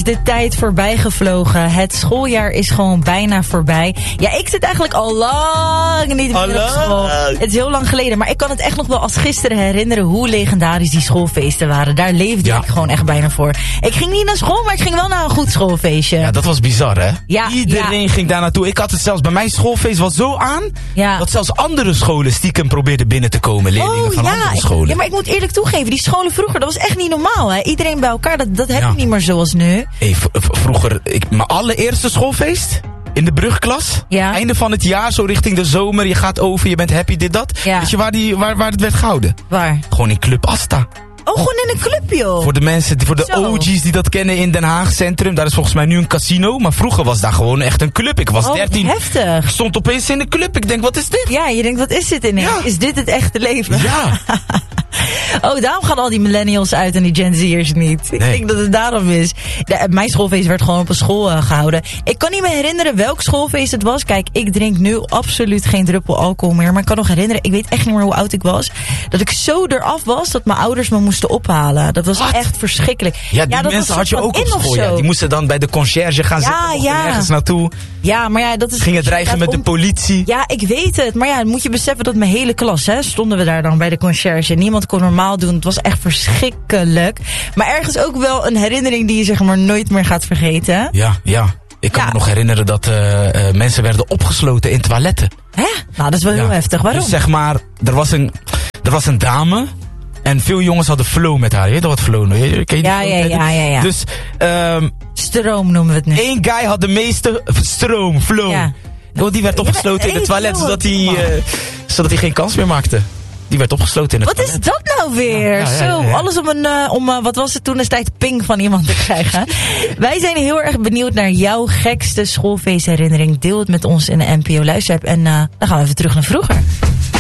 de tijd voorbij gevlogen. Het schooljaar is gewoon bijna voorbij. Ja, ik zit eigenlijk al lang niet meer op school. Het is heel lang geleden, maar ik kan het echt nog wel als gisteren herinneren hoe legendarisch die schoolfeesten waren. Daar leefde ik gewoon echt bijna voor. Ik ging niet naar school, maar ik ging wel naar een goed schoolfeestje. Ja, dat was bizar, hè? Ja, Iedereen ging daar naartoe. Ik had het zelfs bij mijn schoolfeest was zo aan, dat zelfs andere scholen stiekem probeerden binnen te komen. Leerlingen van andere scholen. Ja, maar ik moet eerlijk toegeven, die scholen vroeger, dat was echt niet normaal, hè? Iedereen bij elkaar, dat heb je niet meer zoals nu. Hey, vroeger, mijn allereerste schoolfeest in de brugklas. Einde van het jaar, zo richting de zomer. Je gaat over, je bent happy, dit, dat. Weet je waar het werd gehouden? Waar? Gewoon in Club Asta. Oh, gewoon in een club, joh. Voor de mensen, voor de OG's die dat kennen in Den Haag Centrum. Daar is volgens mij nu een casino. Maar vroeger was daar gewoon echt een club. Ik was 13. Heftig. Ik stond opeens in de club. Ik denk, wat is dit? Ja, je denkt, wat is dit ineens? Ja. Is dit het echte leven? Ja. Oh, daarom gaan al die millennials uit en die Gen Z'ers niet. Ik denk dat het daarom is. Mijn schoolfeest werd gewoon op een school gehouden. Ik kan niet meer herinneren welk schoolfeest het was. Kijk, ik drink nu absoluut geen druppel alcohol meer. Maar ik kan nog herinneren, ik weet echt niet meer hoe oud ik was. Dat ik zo eraf was dat mijn ouders me moesten ophalen. Dat was echt verschrikkelijk. Ja, die mensen had je ook op school. Ja. Die moesten dan bij de conciërge gaan zitten ergens naartoe. Ja, maar ja, dat is... Gingen dreigen met de politie. Ja, ik weet het. Maar ja, moet je beseffen dat mijn hele klas, stonden we daar dan bij de conciërge. Niemand kon normaal doen. Het was echt verschrikkelijk. Maar ergens ook wel een herinnering die je zeg maar nooit meer gaat vergeten. Ja. Ik kan me nog herinneren dat mensen werden opgesloten in toiletten. Hè? Nou, dat is wel heel heftig. Waarom? Dus zeg maar, er was een dame. En veel jongens hadden flow met haar. Je weet toch wat flow? Ken je ja. Dus, stroom noemen we het nu. Eén guy had de meeste flow. Ja. Die werd opgesloten in het toilet, zodat hij geen kans meer maakte. Die werd opgesloten in het toilet. Wat is dat nou weer? Ja. Alles om wat was het toen destijds ping van iemand te krijgen. Wij zijn heel erg benieuwd naar jouw gekste schoolfeestherinnering. Deel het met ons in de NPO Luisterapp. En dan gaan we even terug naar vroeger.